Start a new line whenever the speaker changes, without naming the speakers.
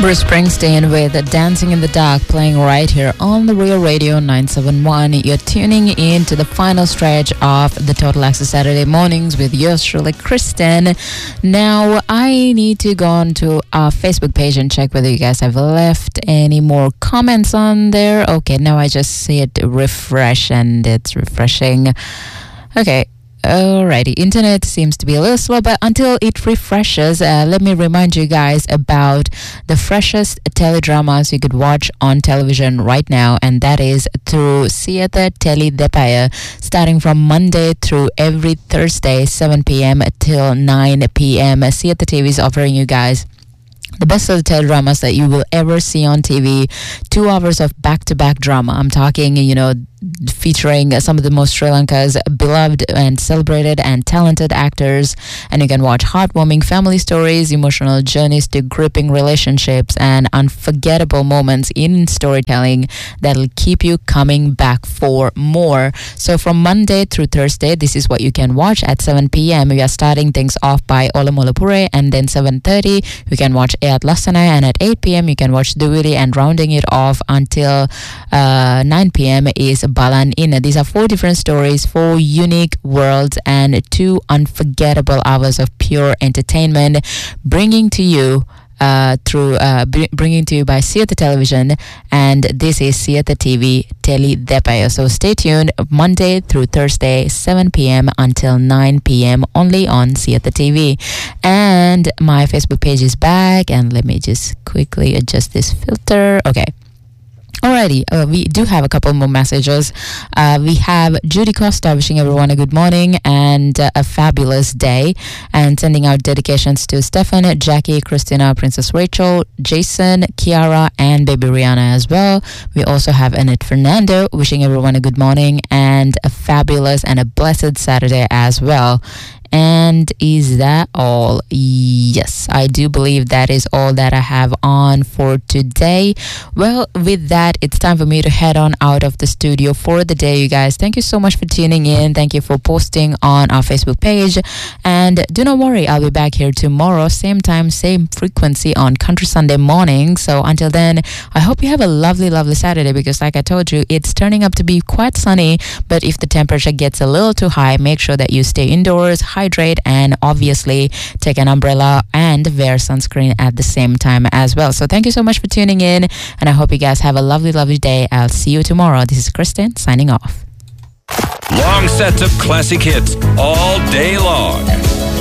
Bruce Springsteen with Dancing in the Dark playing right here on the Real Radio 971. You're tuning in to the final stretch of the Total Access Saturday mornings with yours truly, Kristen. Now, I need to go on to our Facebook page and check whether you guys have left any more comments on there. Okay, now I just see it refresh and it's refreshing. Okay. Alrighty, internet seems to be a little slow, but until it refreshes, let me remind you guys about the freshest teledramas you could watch on television right now, and that is through Siete Tele Depaya, starting from Monday through every Thursday, 7 p.m. till 9 p.m. Siete TV is offering you guys the best of the teledramas that you will ever see on TV. 2 hours of back-to-back drama. I'm talking, featuring some of the most Sri Lanka's beloved and celebrated and talented actors. And you can watch heartwarming family stories, emotional journeys to gripping relationships, and unforgettable moments in storytelling that'll keep you coming back for more. So from Monday through Thursday, this is what you can watch at 7 p.m. We are starting things off by Ola Molapure, and then 7:30 you can watch Eyat Lasanai, and at 8 p.m. you can watch Duviri, and rounding it off until 9 p.m. is Balan Ina. These are 4 different stories, 4 unique worlds, and 2 unforgettable hours of pure entertainment, bringing to you bringing to you by Siete Television, and this is Siete TV Tele Depaya. So stay tuned Monday through Thursday, 7 p.m. until 9 p.m. only on Siete TV. And my Facebook page is back, and let me just quickly adjust this filter. Okay. Alrighty, we do have a couple more messages. We have Judy Costa wishing everyone a good morning and a fabulous day, and sending out dedications to Stefan, Jackie, Christina, Princess Rachel, Jason, Kiara, and baby Rihanna as well. We also have Annette Fernando wishing everyone a good morning and a fabulous and a blessed Saturday as well. And is that all? Yes, I do believe that is all that I have on for today. Well, with that, it's time for me to head on out of the studio for the day, you guys. Thank you so much for tuning in. Thank you for posting on our Facebook page. And do not worry, I'll be back here tomorrow, same time, same frequency on Country Sunday morning. So until then, I hope you have a lovely, lovely Saturday, because like I told you, it's turning up to be quite sunny. But if the temperature gets a little too high, make sure that you stay indoors, hydrate, and obviously take an umbrella and wear sunscreen at the same time as well. So thank you so much for tuning in, and I hope you guys have a lovely, lovely day. I'll see you tomorrow. This is Kristen signing off.
Long sets of classic hits all day long.